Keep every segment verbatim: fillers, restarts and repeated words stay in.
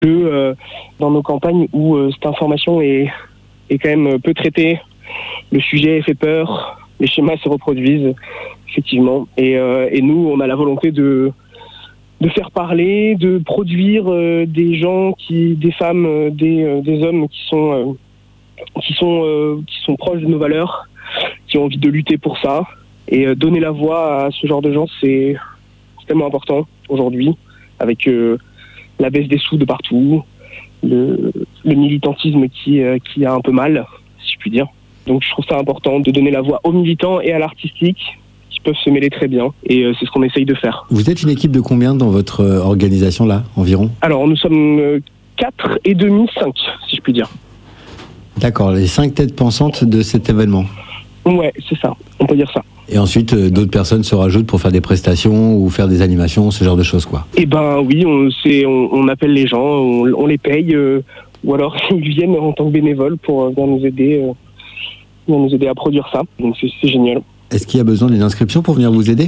que euh, dans nos campagnes où euh, cette information est, est quand même peu traitée, le sujet fait peur, les schémas se reproduisent, effectivement. Et, euh, et nous, on a la volonté de, de faire parler, de produire euh, des gens, qui, des femmes, euh, des, euh, des hommes qui sont, euh, qui, sont, euh, qui sont proches de nos valeurs, qui ont envie de lutter pour ça. Et euh, donner la voix à ce genre de gens, c'est, c'est tellement important aujourd'hui, avec euh, la baisse des sous de partout, le, le militantisme qui, euh, qui a un peu mal, si je puis dire. Donc je trouve ça important de donner la voix aux militants et à l'artistique qui peuvent se mêler très bien. Et euh, c'est ce qu'on essaye de faire. Vous êtes une équipe de combien dans votre euh, organisation là, environ ? Alors nous sommes euh, quatre et demi, cinq, si je puis dire. D'accord, les cinq têtes pensantes de cet événement. Ouais, c'est ça, on peut dire ça. Et ensuite, euh, d'autres personnes se rajoutent pour faire des prestations ou faire des animations, ce genre de choses, quoi. Eh ben oui, on, c'est, on, on appelle les gens, on, on les paye, euh, ou alors ils viennent en tant que bénévoles pour euh, venir nous aider, euh, venir nous aider à produire ça. Donc c'est, c'est génial. Est-ce qu'il y a besoin d'une inscription pour venir vous aider ?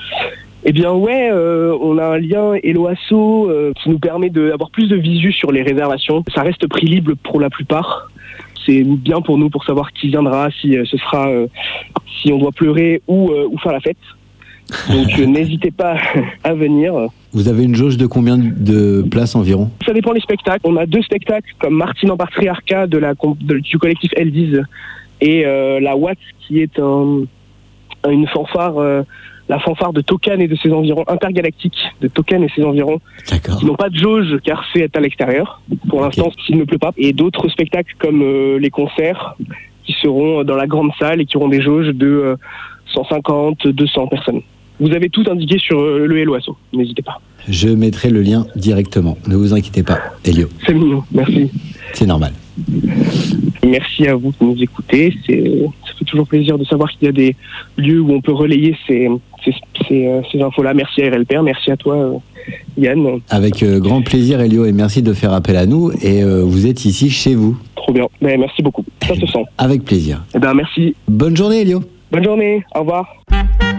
Eh bien ouais, euh, on a un lien Hello Asso euh, qui nous permet de, d'avoir plus de visu sur les réservations. Ça reste prix libre pour la plupart. C'est bien pour nous pour savoir qui viendra, si euh, ce sera, euh, si on doit pleurer ou, euh, ou faire la fête. Donc euh, n'hésitez pas à venir. Vous avez une jauge de combien de places environ ? Ça dépend des spectacles. On a deux spectacles comme Martine en patriarcat de la, de, du collectif Eldiz et euh, la Watts qui est un, une fanfare, euh, la fanfare de Tokan et de ses environs, intergalactique de Tokan et ses environs. D'accord. Qui n'ont pas de jauge car c'est à l'extérieur pour l'instant, okay. S'il ne pleut pas. Et d'autres spectacles comme euh, les concerts qui seront dans la grande salle et qui auront des jauges de euh, cent cinquante, deux cents personnes. Vous avez tout indiqué sur euh, le Hello Asso, n'hésitez pas. Je mettrai le lien directement, ne vous inquiétez pas, Elio. C'est mignon, merci. C'est normal. Merci à vous de nous écouter. C'est, ça fait toujours plaisir de savoir qu'il y a des lieux où on peut relayer ces, ces, ces, ces infos-là. Merci à R L P R, merci à toi, euh, Yann. Avec euh, grand plaisir, Elio, et merci de faire appel à nous. Et euh, vous êtes ici chez vous. Trop bien, ben, merci beaucoup. Ça se sent. Avec plaisir. Eh ben, merci. Bonne journée, Elio. Bonne journée, au revoir.